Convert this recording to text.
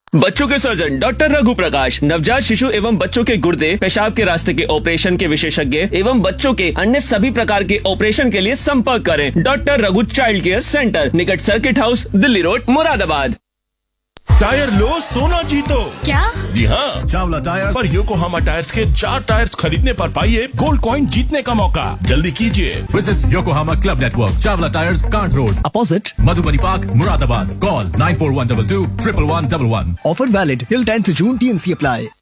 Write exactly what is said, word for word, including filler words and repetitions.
बच्चों के surgeon doctor Raghu प्रकाश, नवजात शिशु एवं बच्चों के गुर्दे, पेशाब के रास्ते के ऑपरेशन के विशेषज्ञ एवं बच्चों के अन्य सभी प्रकार के ऑपरेशन के लिए संपर्क करें। Doctor Raghu child care centre, निकट circuit house, Delhi road, Moradabad. Tyre लो सोना जीतो। क्या? जी हाँ, चावला टायर पर योकोहामा टायर्स के चार टायर्स खरीदने पर पाइए गोल्ड कॉइन जीतने का मौका। जल्दी कीजिए। Visit Yokohama club network, Chawla tyres, can't road, opposite Madhubani park, Moradabad. Call nine four one two to triple one double one. Offer valid till tenth June, T N C apply.